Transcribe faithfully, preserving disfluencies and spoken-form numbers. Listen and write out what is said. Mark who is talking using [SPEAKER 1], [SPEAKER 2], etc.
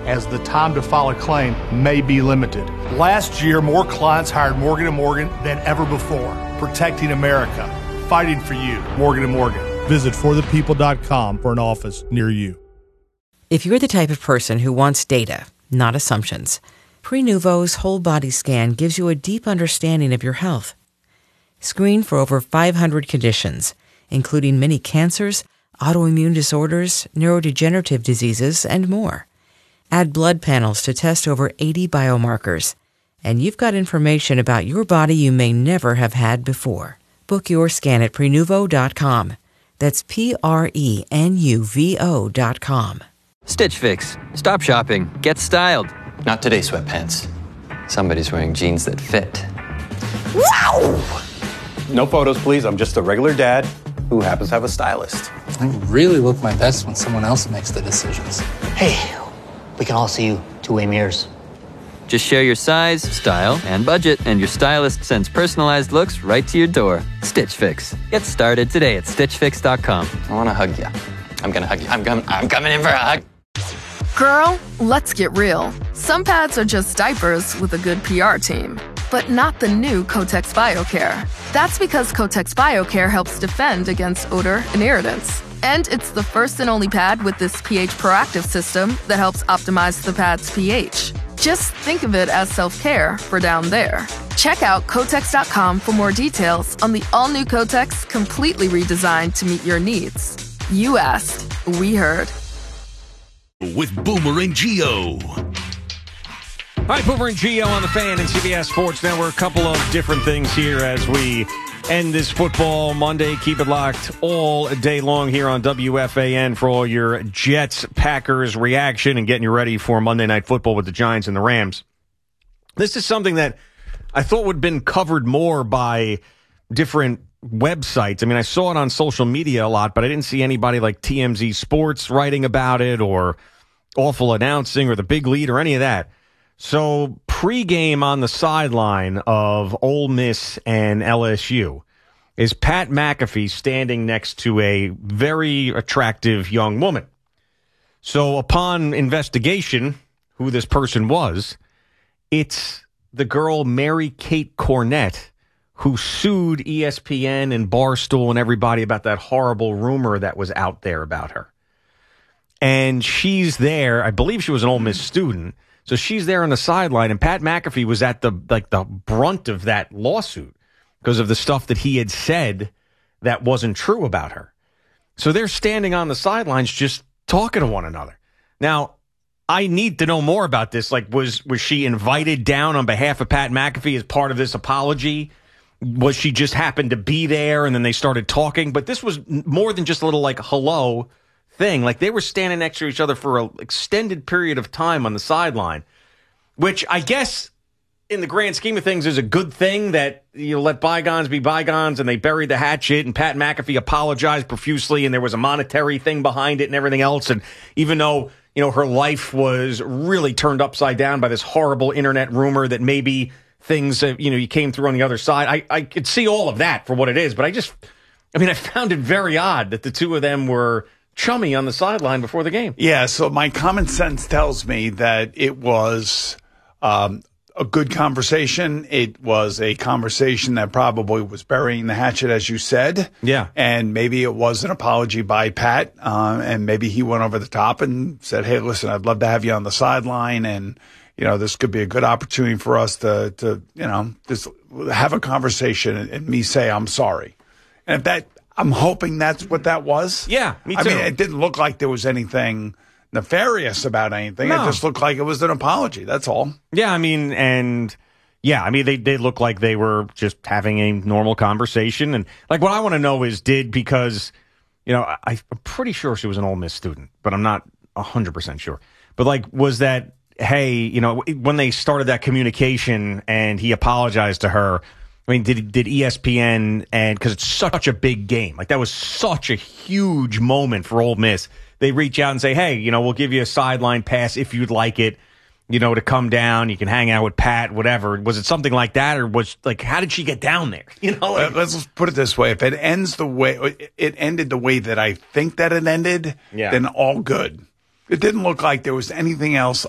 [SPEAKER 1] as the time to file a claim may be limited. Last year, more clients hired Morgan and Morgan than ever before, protecting America, fighting for you. Morgan and Morgan. Visit for the people dot com for an office near you.
[SPEAKER 2] If you're the type of person who wants data, not assumptions, Prenuvo's whole body scan gives you a deep understanding of your health. Screen for over five hundred conditions, including many cancers, autoimmune disorders, neurodegenerative diseases, and more. Add blood panels to test over eighty biomarkers, and you've got information about your body you may never have had before. Book your scan at Prenuvo dot com. That's P R E N U V O dot com.
[SPEAKER 3] Stitch Fix. Stop shopping. Get styled.
[SPEAKER 4] Not today, sweatpants. Somebody's wearing jeans that fit.
[SPEAKER 5] Wow! No photos, please. I'm just a regular dad who happens to have a stylist.
[SPEAKER 6] I really look my best when someone else makes the decisions.
[SPEAKER 7] Hey, we can all see you two-way mirrors.
[SPEAKER 3] Just share your size, style, and budget, and your stylist sends personalized looks right to your door. Stitch Fix. Get started today at stitch fix dot com.
[SPEAKER 4] I want to hug you. I'm going to hug you. I'm, com- I'm coming in for a hug.
[SPEAKER 8] Girl, let's get real. Some pads are just diapers with a good P R team, but not the new Kotex BioCare. That's because Kotex BioCare helps defend against odor and irritants. And it's the first and only pad with this pH proactive system that helps optimize the pad's pH. Just think of it as self-care for down there. Check out Kotex dot com for more details on the all-new Kotex, completely redesigned to meet your needs. You asked, we heard.
[SPEAKER 9] With Boomer and Gio.
[SPEAKER 10] All right, Boomer and Gio on the Fan and C B S Sports Network. A couple of different things here as we end this football Monday. Keep it locked all day long here on W F A N for all your Jets, Packers reaction and getting you ready for Monday Night Football with the Giants and the Rams. This is something that I thought would have been covered more by different websites. I mean, I saw it on social media a lot, but I didn't see anybody like T M Z Sports writing about it or Awful Announcing or The Big Lead or any of that. So pregame on the sideline of Ole Miss and L S U is Pat McAfee standing next to a very attractive young woman. So upon investigation, who this person was, it's the girl Mary Kate Cornett, who sued E S P N and Barstool and everybody about that horrible rumor that was out there about her. And she's there. I believe she was an Ole Miss student. So she's there on the sideline, and Pat McAfee was at the like the brunt of that lawsuit because of the stuff that he had said that wasn't true about her. So they're standing on the sidelines just talking to one another. Now, I need to know more about this. Like, was was she invited down on behalf of Pat McAfee as part of this apology? Was she just happened to be there and then they started talking? But this was more than just a little like hello thing. Like, they were standing next to each other for an extended period of time on the sideline, which I guess in the grand scheme of things is a good thing that you let bygones be bygones, and they buried the hatchet, and Pat McAfee apologized profusely, and there was a monetary thing behind it and everything else. And even though, you know, her life was really turned upside down by this horrible internet rumor that maybe things, uh, you know, you came through on the other side, I, I could see all of that for what it is. But I just, I mean, I found it very odd that the two of them were chummy on the sideline before the game.
[SPEAKER 11] Yeah, so my common sense tells me that it was um, a good conversation. It was a conversation that probably was burying the hatchet, as you said.
[SPEAKER 10] Yeah.
[SPEAKER 11] And maybe it was an apology by Pat, uh, and maybe he went over the top and said, hey, listen, I'd love to have you on the sideline, and, you know, this could be a good opportunity for us to, to you know, just have a conversation and, and me say I'm sorry. And if that, I'm hoping that's what that was.
[SPEAKER 10] Yeah, me too.
[SPEAKER 11] I mean, it didn't look like there was anything nefarious about anything.
[SPEAKER 10] No.
[SPEAKER 11] It just looked like it was an apology. That's all.
[SPEAKER 10] Yeah, I mean, and yeah, I mean, they they look like they were just having a normal conversation. And like, what I want to know is, did, because, you know, I, I'm pretty sure she was an Ole Miss student, but I'm not one hundred percent sure. But like, was that, hey, you know, when they started that communication and he apologized to her, I mean, did did E S P N, and because it's such a big game, like that was such a huge moment for Ole Miss, they reach out and say, hey, you know, we'll give you a sideline pass if you'd like it, you know, to come down. You can hang out with Pat, whatever. Was it something like that, or was like, how did she get down there? You know, like,
[SPEAKER 11] let's just put it this way: if it ends the way it ended, the way that I think that it ended,
[SPEAKER 10] yeah.
[SPEAKER 11] then all good. It didn't look like there was anything else